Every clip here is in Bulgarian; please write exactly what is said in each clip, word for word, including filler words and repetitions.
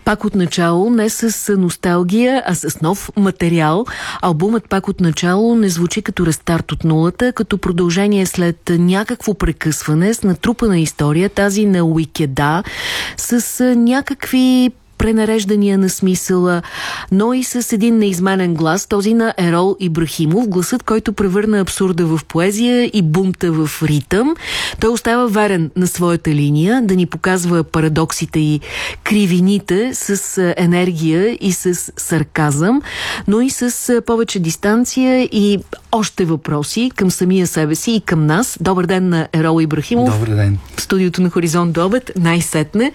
Пак от начало, не с носталгия, а с нов материал. Албумът Пак от начало не звучи като рестарт от нулата, като продължение след някакво прекъсване с натрупана история, тази на Уикеда, с някакви пренареждания на смисъла, но и с един неизменен глас, този на Ерол Ибрахимов, гласът, който превърна абсурда в поезия и бунта в ритъм. Той остава верен на своята линия, да ни показва парадоксите и кривините с енергия и с сарказъм, но и с повече дистанция и още въпроси към самия себе си и към нас. Добър ден на Ерол Ибрахимов. Добър ден. В студиото на Хоризонт до обед, най-сетне.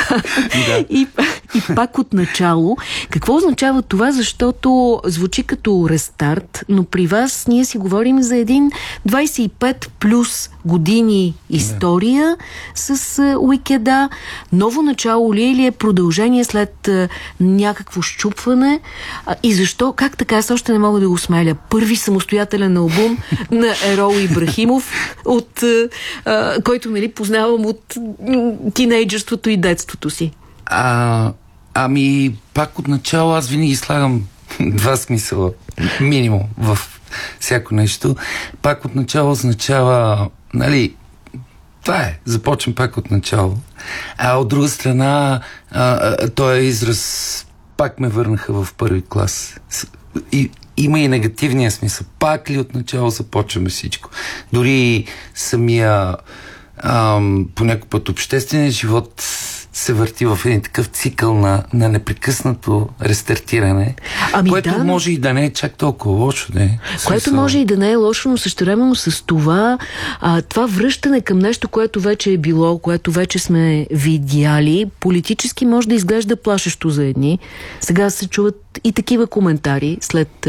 и, и пак от начало. Какво означава това? Защото звучи като рестарт, но при вас ние си говорим за един двайсет и пет плюс години история yeah. с Уикеда. Ново начало ли или е продължение след а, някакво щупване? А, и защо? Как така? Аз още не мога да го смеля. Първи самостоятелен албум на Ерол Ибрахимов, от, а, който нали, познавам от тинейджерството и детството си. А, ами, пак от начало аз винаги слагам два смисъла, минимум, в всяко нещо. Пак от начало означава, нали, това е, започвам пак от начало. А от друга страна, а, а, този израз пак ме върнаха в първи клас. И има и негативния смисъл. Пак ли от начало започваме всичко? Дори самия ам, понякога път обществения живот се върти в един такъв цикъл на, на непрекъснато рестартиране, ами което да, може и да не е чак толкова лошо. Не? Което Смисъл... може и да не е лошо, но същевременно с това а, това връщане към нещо, което вече е било, което вече сме видяли, политически може да изглежда плашещо за едни. Сега се чуват и такива коментари след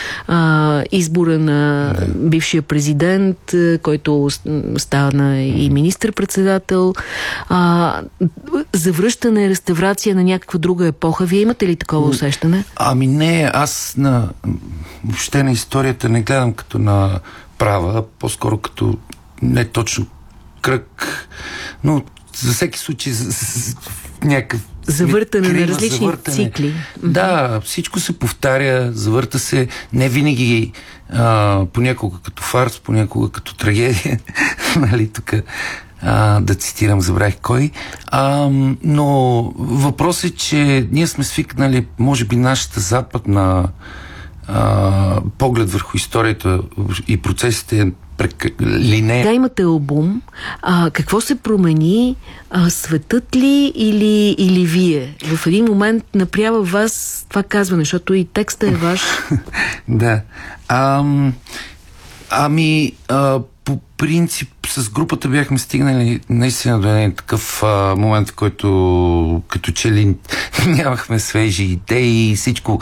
а, избора на да. бившия президент, който стана и министър-председател. А, завръщане, реставрация на някаква друга епоха. Вие имате ли такова усещане? Ами не, аз на въобще на историята не гледам като на права, по-скоро като не точно кръг, но за всеки случай някакъв завъртане на различни завъртане. цикли. Да, всичко се повтаря, завърта се не винаги а, понякога като фарс, понякога като трагедия. нали, тук а, да цитирам, забравих кой. А, но въпрос е, че ние сме свикнали, може би нашата западна а, поглед върху историята и процесите е линейно. Да, имате албум. А, какво се промени? А, светът ли или, или вие? В един момент напрява вас това казване, защото и текстът е ваш. да. Ам, ами, а, по принцип, с групата бяхме стигнали наистина до един такъв а, момент, в който като че ли нямахме свежи идеи, всичко